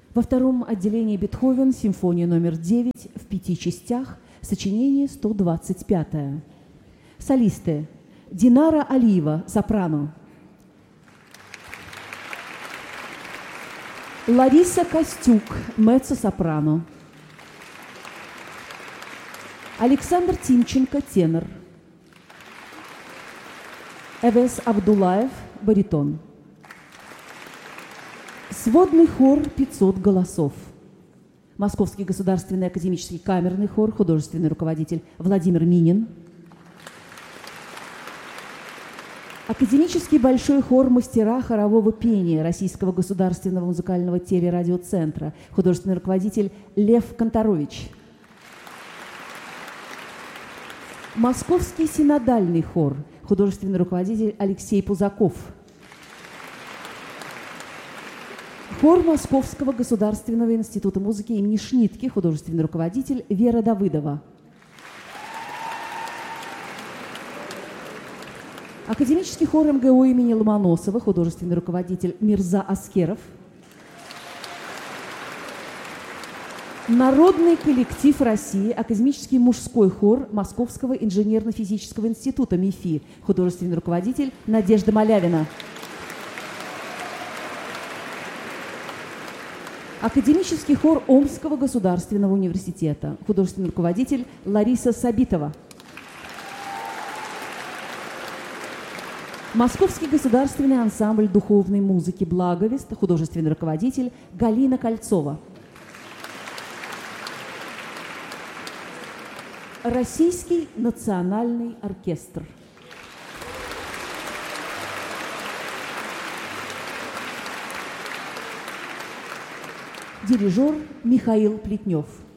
Во втором отделении Бетховен, симфония номер 9 в 5 частях, сочинение 125. Солисты: Динара Алиева, сопрано; Лариса Костюк, меццо-сопрано; Александр Тимченко, тенор; Эвес Абдулаев, баритон. Сводный хор 500 голосов. Московский государственный академический камерный хор, художественный руководитель Владимир Минин. Академический большой хор мастера хорового пения Российского государственного музыкального телерадиоцентра, художественный руководитель Лев Конторович. Московский синодальный хор, художественный руководитель Алексей Пузаков. Хор Московского государственного института музыки имени Шнитке, художественный руководитель Вера Давыдова. Академический хор МГУ имени Ломоносова, художественный руководитель Мирза Аскеров. Народный коллектив России, академический мужской хор Московского инженерно-физического института МИФИ, художественный руководитель Надежда Малявина. Академический хор Омского государственного университета, художественный руководитель Лариса Сабитова. Московский государственный ансамбль духовной музыки «Благовест», художественный руководитель Галина Кольцова. Российский национальный оркестр. Дирижер Михаил Плетнев.